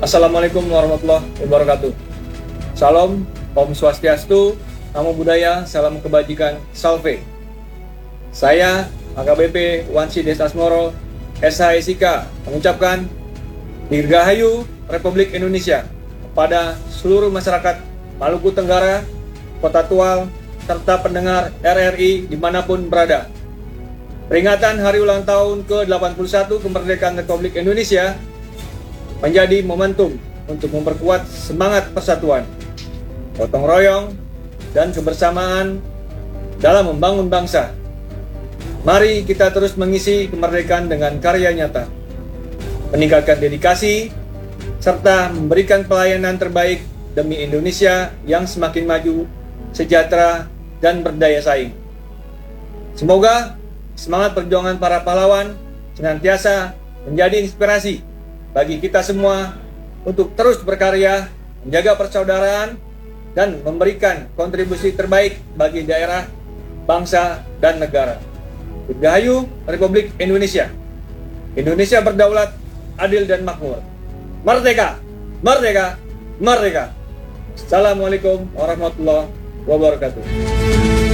Assalamualaikum warahmatullahi wabarakatuh. Salam, Om Swastiastu, Namo Buddhaya, Salam Kebajikan, Salve. Saya AKBP Wansi Desasmoro, SHSIK, mengucapkan Dirgahayu Republik Indonesia kepada seluruh masyarakat Maluku Tenggara, Kota Tual, serta pendengar RRI dimanapun berada. Peringatan Hari Ulang Tahun ke-81 Kemerdekaan Republik Indonesia menjadi momentum untuk memperkuat semangat persatuan, gotong royong, dan kebersamaan dalam membangun bangsa. Mari kita terus mengisi kemerdekaan dengan karya nyata, meningkatkan dedikasi, serta memberikan pelayanan terbaik demi Indonesia yang semakin maju, sejahtera, dan berdaya saing. Semoga semangat perjuangan para pahlawan senantiasa menjadi inspirasi bagi kita semua untuk terus berkarya, menjaga persaudaraan, dan memberikan kontribusi terbaik bagi daerah, bangsa, dan negara. Dirgahayu Republik Indonesia. Indonesia berdaulat, adil, dan makmur. Merdeka! Merdeka! Merdeka! Assalamualaikum warahmatullahi wabarakatuh.